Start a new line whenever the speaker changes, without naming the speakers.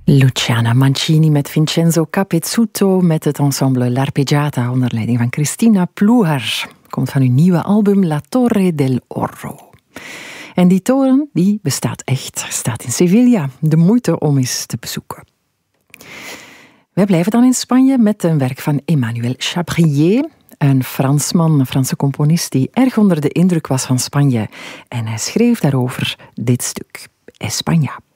Luciana Mancini met Vincenzo Capezzuto met het ensemble L'Arpeggiata onder leiding van Cristina Ploeger. Komt van hun nieuwe album La Torre del Oro. En die toren, die bestaat echt, staat in Sevilla. De moeite om eens te bezoeken. Wij blijven dan in Spanje met een werk van Emmanuel Chabrier, een Fransman, een Franse componist die erg onder de indruk was van Spanje. En hij schreef daarover dit stuk, España.